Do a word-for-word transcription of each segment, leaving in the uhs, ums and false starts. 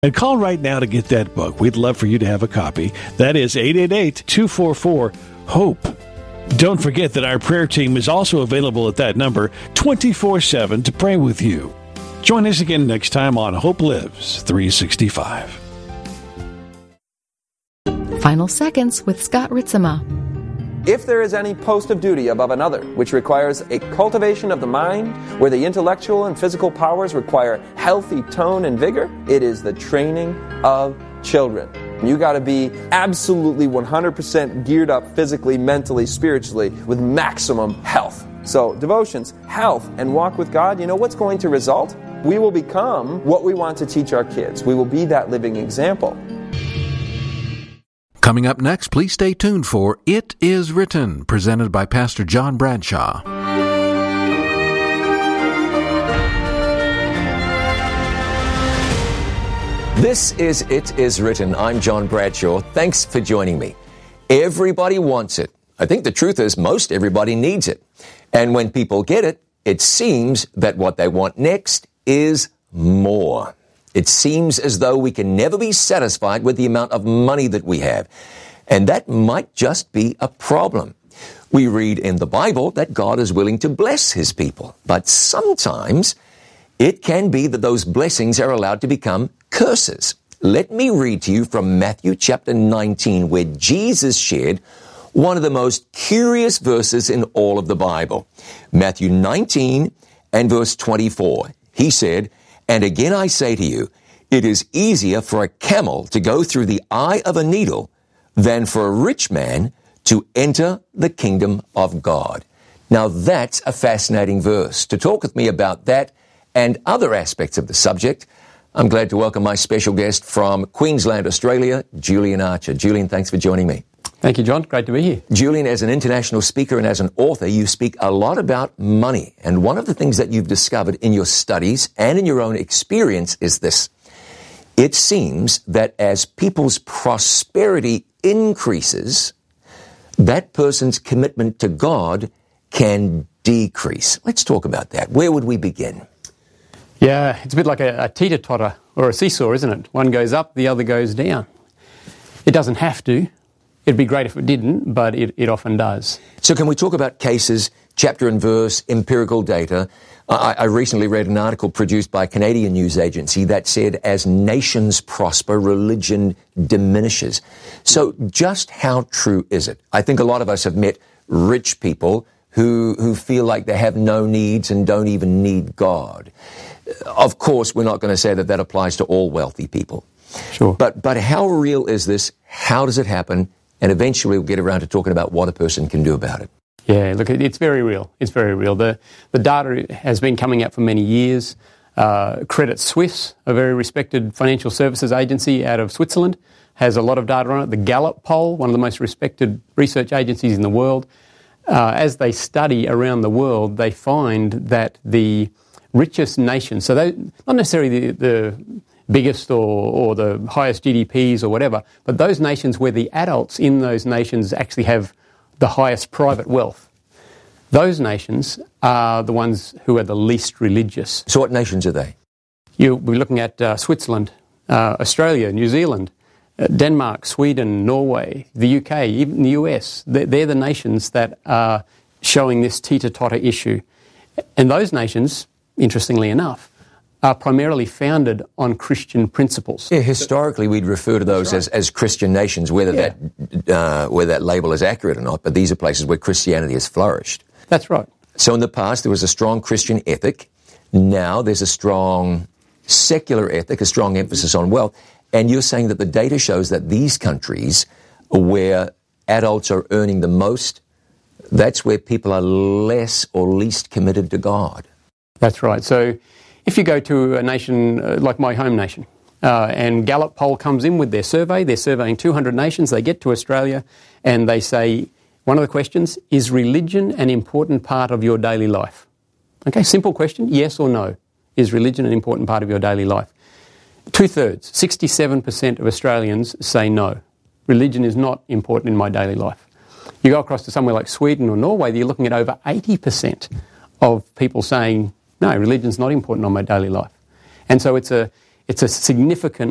And call right now to get that book. We'd love for you to have a copy. That is eight eight eight, two four four, HOPE. Don't forget that our prayer team is also available at that number twenty-four seven to pray with you. Join us again next time on Hope Lives three sixty-five. Final Seconds with Scott Ritzema. If there is any post of duty above another, which requires a cultivation of the mind, where the intellectual and physical powers require healthy tone and vigor, it is the training of children. You got to be absolutely one hundred percent geared up physically, mentally, spiritually, with maximum health. So devotions, health, and walk with God, you know what's going to result? We will become what we want to teach our kids. We will be that living example. Coming up next, please stay tuned for It Is Written, presented by Pastor John Bradshaw. This is It Is Written. I'm John Bradshaw. Thanks for joining me. Everybody wants it. I think the truth is most everybody needs it. And when people get it, it seems that what they want next is more. It seems as though we can never be satisfied with the amount of money that we have. And that might just be a problem. We read in the Bible that God is willing to bless His people. But sometimes it can be that those blessings are allowed to become curses. Let me read to you from Matthew chapter nineteen, where Jesus shared one of the most curious verses in all of the Bible. Matthew nineteen and verse twenty-four. He said, "And again I say to you, it is easier for a camel to go through the eye of a needle than for a rich man to enter the kingdom of God." Now that's a fascinating verse. To talk with me about that and other aspects of the subject, I'm glad to welcome my special guest from Queensland, Australia, Julian Archer. Julian, thanks for joining me. Thank you, John. Great to be here. Julian, as an international speaker and as an author, you speak a lot about money. And one of the things that you've discovered in your studies and in your own experience is this. It seems that as people's prosperity increases, that person's commitment to God can decrease. Let's talk about that. Where would we begin? Yeah, it's a bit like a, a teeter-totter or a seesaw, isn't it? One goes up, the other goes down. It doesn't have to. It'd be great if it didn't, but it, it often does. So can we talk about cases, chapter and verse, empirical data? I, I recently read an article produced by a Canadian news agency that said, as nations prosper, religion diminishes. So just how true is it? I think a lot of us have met rich people who, who feel like they have no needs and don't even need God. Of course, we're not going to say that that applies to all wealthy people. Sure. But, but how real is this? How does it happen? And eventually we'll get around to talking about what a person can do about it. Yeah, look, it's very real. It's very real. The the data has been coming out for many years. Uh, Credit Suisse, a very respected financial services agency out of Switzerland, has a lot of data on it. The Gallup poll, one of the most respected research agencies in the world, uh, as they study around the world, they find that the richest nations, so they, not necessarily the, the biggest or, or the highest G D Ps or whatever, but those nations where the adults in those nations actually have the highest private wealth, those nations are the ones who are the least religious. So what nations are they? You'll be looking at uh, Switzerland, uh, Australia, New Zealand, uh, Denmark, Sweden, Norway, the U K, even the U S. They're, they're the nations that are showing this teeter-totter issue. And those nations, interestingly enough, are primarily founded on Christian principles. Yeah, historically, we'd refer to those right. as, as Christian nations, whether yeah. that uh, whether that label is accurate or not, but these are places where Christianity has flourished. That's right. So in the past, there was a strong Christian ethic. Now there's a strong secular ethic, a strong emphasis on wealth. And you're saying that the data shows that these countries where adults are earning the most, that's where people are less or least committed to God. That's right. So if you go to a nation uh, like my home nation, uh, and Gallup poll comes in with their survey, they're surveying two hundred nations, they get to Australia, and they say, one of the questions, is religion an important part of your daily life? Okay, simple question, yes or no. Is religion an important part of your daily life? Two-thirds, sixty-seven percent of Australians say no. Religion is not important in my daily life. You go across to somewhere like Sweden or Norway, you're looking at over eighty percent of people saying, no, religion's not important on my daily life. And so it's a it's a significant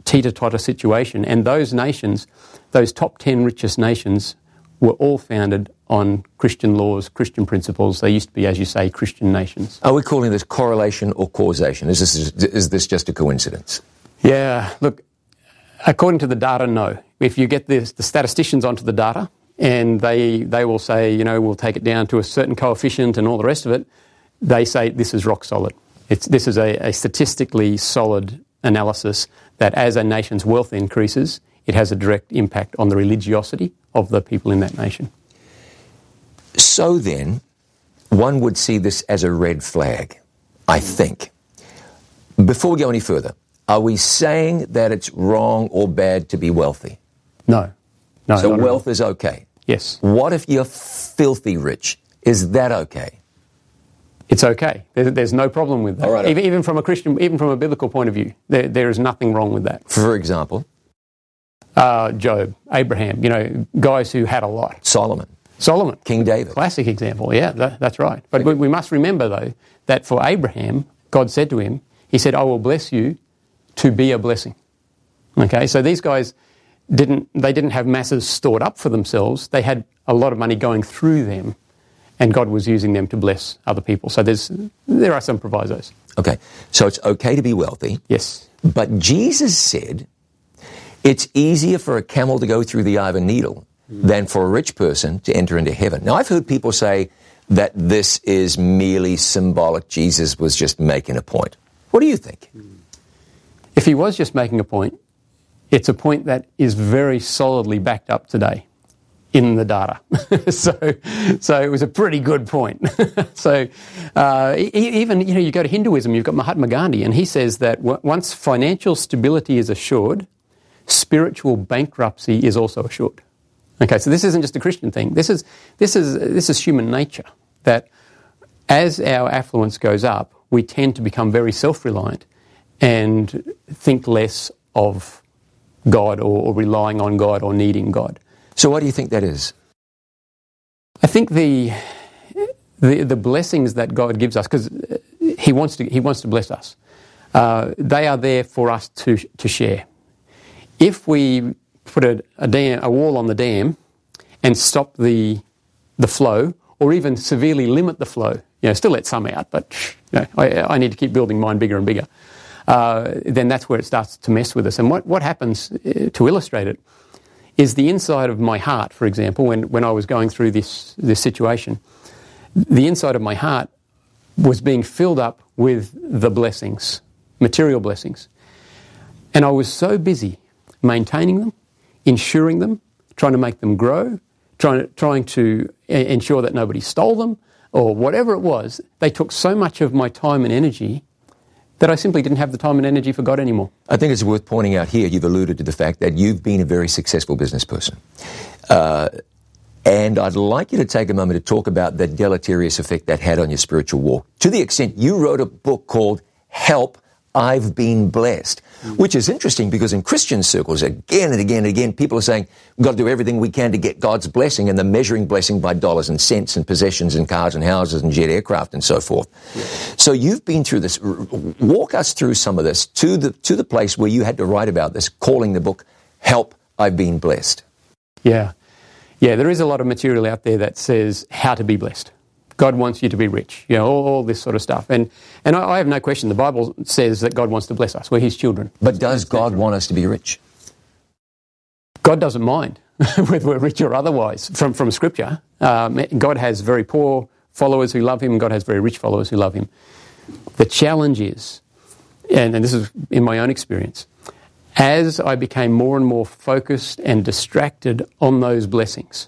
teeter-totter situation. And those nations, those top ten richest nations, were all founded on Christian laws, Christian principles. They used to be, as you say, Christian nations. Are we calling this correlation or causation? Is this, is this just a coincidence? Yeah, look, according to the data, no. If you get this, the statisticians onto the data, and they they will say, you know, we'll take it down to a certain coefficient and all the rest of it, they say this is rock solid. It's, this is a, a statistically solid analysis that as a nation's wealth increases, it has a direct impact on the religiosity of the people in that nation. So then, one would see this as a red flag, I think. Before we go any further, are we saying that it's wrong or bad to be wealthy? No. No. So wealth is okay? Yes. What if you're filthy rich? Is that okay? It's okay. There, there's no problem with that. All right. Even, even from a Christian, even from a biblical point of view, there, there is nothing wrong with that. For example? Uh, Job, Abraham, you know, guys who had a lot. Solomon. Solomon. King David. Classic example, yeah, that, that's right. But we, we must remember, though, that for Abraham, God said to him, he said, I will bless you to be a blessing. Okay, so these guys didn't, they didn't have masses stored up for themselves. They had a lot of money going through them, and God was using them to bless other people. So there's, there are some provisos. Okay, so it's okay to be wealthy. Yes. But Jesus said it's easier for a camel to go through the eye of a needle than for a rich person to enter into heaven. Now, I've heard people say that this is merely symbolic. Jesus was just making a point. What do you think? If he was just making a point, it's a point that is very solidly backed up today in the data. so, so it was a pretty good point. so, uh, e- even, you know, you go to Hinduism, you've got Mahatma Gandhi, and he says that w- once financial stability is assured, spiritual bankruptcy is also assured. Okay, so this isn't just a Christian thing. This is this is this is human nature. That as our affluence goes up, we tend to become very self-reliant and think less of God or, or relying on God or needing God. So, what do you think that is? I think the the, the blessings that God gives us, because He wants to He wants to bless us. Uh, they are there for us to to share. If we put a, a, dam, a wall on the dam and stop the the flow, or even severely limit the flow, you know, still let some out, but you know, I, I need to keep building mine bigger and bigger, uh, then that's where it starts to mess with us. And what, what happens, uh, to illustrate it, is the inside of my heart, for example, when, when I was going through this, this situation, the inside of my heart was being filled up with the blessings, material blessings. And I was so busy maintaining them, ensuring them, trying to make them grow, trying to, trying to ensure that nobody stole them, or whatever it was. They took so much of my time and energy that I simply didn't have the time and energy for God anymore. I think it's worth pointing out here, you've alluded to the fact that you've been a very successful business person. Uh, and I'd like you to take a moment to talk about the deleterious effect that had on your spiritual walk, to the extent you wrote a book called Help, I've Been Blessed, which is interesting because in Christian circles, again and again and again, people are saying, we've got to do everything we can to get God's blessing, and they're measuring blessing by dollars and cents and possessions and cars and houses and jet aircraft and so forth. Yeah. So you've been through this. Walk us through some of this to the, to the place where you had to write about this, calling the book, Help, I've Been Blessed. Yeah. Yeah, there is a lot of material out there that says how to be blessed. God wants you to be rich, you know, all, all this sort of stuff. And and I, I have no question, the Bible says that God wants to bless us. We're His children. But does God want us to be rich? God doesn't mind whether we're rich or otherwise from, from Scripture. Um, God has very poor followers who love Him, and God has very rich followers who love Him. The challenge is, and, and this is in my own experience, as I became more and more focused and distracted on those blessings,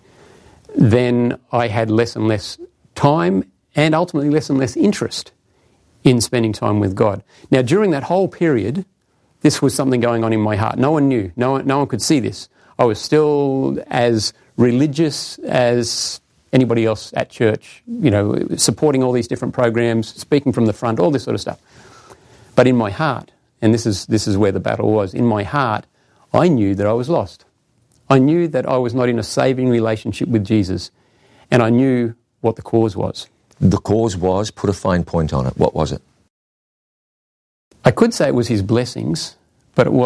then I had less and less time and ultimately less and less interest in spending time with God. Now, during that whole period, this was something going on in my heart. No one knew. No one, no one could see this. I was still as religious as anybody else at church, you know, supporting all these different programs, speaking from the front, all this sort of stuff. But in my heart, and this is this is where the battle was, in my heart, I knew that I was lost. I knew that I was not in a saving relationship with Jesus, and I knew what the cause was. The cause was, put a fine point on it, what was it? I could say it was His blessings, but it was